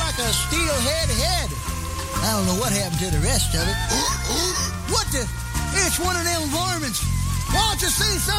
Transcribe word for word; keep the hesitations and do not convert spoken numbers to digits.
like a steelhead head. I don't know what happened to the rest of it. What the? It's one of them varmints. Why don't you see something?